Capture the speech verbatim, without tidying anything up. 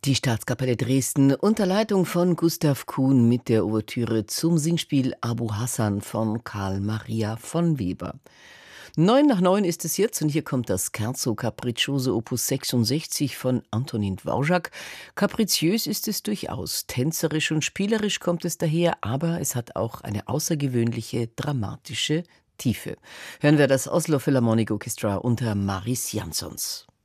Die Staatskapelle Dresden unter Leitung von Gustav Kuhn mit der Ouvertüre zum Singspiel Abu Hassan von Karl Maria von Weber. Neun nach neun ist es jetzt und hier kommt das Scherzo Capriccioso Opus sechsundsechzig von Antonin Dvorak. Kapriziös ist es durchaus, tänzerisch und spielerisch kommt es daher, aber es hat auch eine außergewöhnliche dramatische Tiefe. Hören wir das Oslo Philharmonic Orchestra unter Maris Jansons.